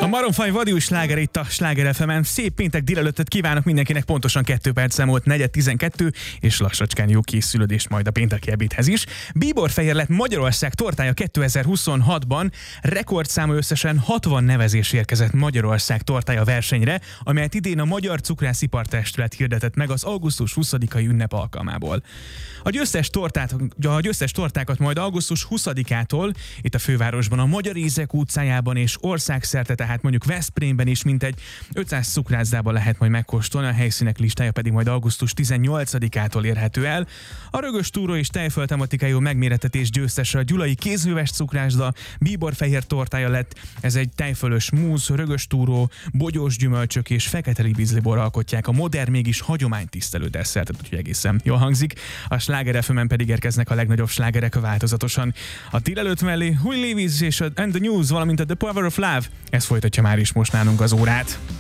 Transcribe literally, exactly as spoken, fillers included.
A Maroon öt vadius sláger itt a Sláger ef emen. Szép péntek délelőttet kívánok mindenkinek, pontosan kettő perc volt negyven tizenkettő, és lassacskán jó készülődést majd a pénteki ebédhez is. Bíborfehér lett Magyarország tortája kétezer-huszonhatban, rekordszámú összesen hatvan nevezés érkezett Magyarország tortája versenyre, amelyet idén a Magyar Cukrászipartestület hirdetett meg az augusztus huszadikai ünnep alkalmából. A győztes, tortát, a győztes tortákat majd augusztus huszadikától itt a fővárosban, a Magyar Ízek utcájában és országszerte, tehát mondjuk Veszprémben is mintegy ötszáz cukrászdában lehet majd megkóstolni, a helyszínek listája pedig majd augusztus tizennyolcadikától érhető el. A rögös túró és tejföl tematikájú megmérettetés győztese a gyulai kézműves cukrászda Bíborfehér tortája lett. Ez egy tejfölös múz, rögös túró, bogyós gyümölcsök és fekete libizlibor alkotják a modern, mégis hagyománytisztelő desszertet, úgyhogy egészen jól hangzik. A Sláger ef emen pedig érkeznek a legnagyobb slágerek változatosan. A délelőtt mellé Huey Lewis és a And the News, valamint a The Power of Love, ez folytatja már is most nálunk az órát.